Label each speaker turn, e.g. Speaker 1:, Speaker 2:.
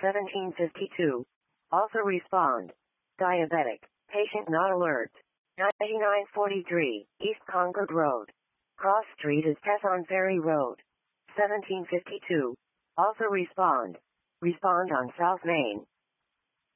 Speaker 1: 1752. Also respond. Diabetic. Patient not alert. 9943, East Concord Road. Cross Street is Tesson Ferry Road. 1752. Also respond. Respond on South Main.